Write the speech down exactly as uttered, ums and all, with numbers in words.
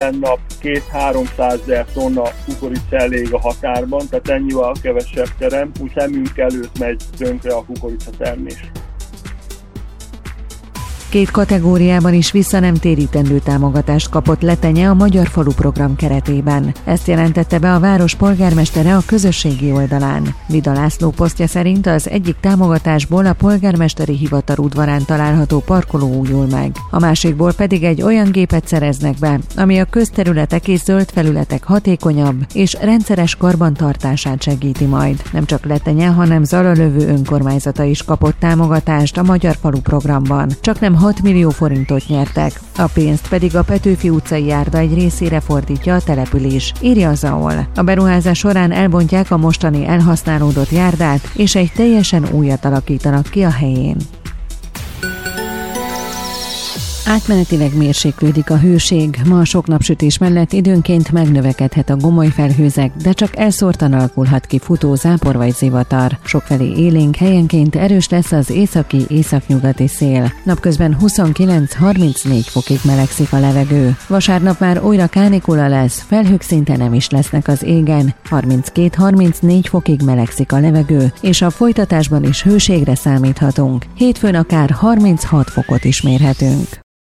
minden nap két-háromszázezer tonna kukorica elég a határban, tehát ennyivel kevesebb terem, úgy szemünk előtt megy tönkre a kukorica termés. Két kategóriában is visszanemtérítendő támogatást kapott Letenye a Magyar Falu Program keretében. Ezt jelentette be a város polgármestere a közösségi oldalán. Vida László posztja szerint az egyik támogatásból a polgármesteri hivatal udvarán található parkoló újul meg. A másikból pedig egy olyan gépet szereznek be, ami a közterületek és zöld felületek hatékonyabb és rendszeres karbantartását segíti majd. Nem csak Letenye, hanem Zalalövő önkormányzata is kapott támogatást a Magyar Falu Programban. Csak nem hat millió forintot nyertek, a pénzt pedig a Petőfi utcai járda egy részére fordítja a település, írja a zé á o el. A beruházás során elbontják a mostani elhasználódott járdát, és egy teljesen újat alakítanak ki a helyén. Átmenetileg mérséklődik a hőség, ma a sok napsütés mellett időnként megnövekedhet a gomoly felhőzek, de csak elszórtan alakulhat ki futó zápor vagy zivatar. Sokfelé élénk, helyenként erős lesz az északi északnyugati szél. Napközben huszonkilenc-harmincnégy fokig melegszik a levegő. Vasárnap már újra kánikula lesz, felhők szinte nem is lesznek az égen, harminckét-harmincnégy fokig melegszik a levegő, és a folytatásban is hőségre számíthatunk. Hétfőn akár harminchat fokot is mérhetünk.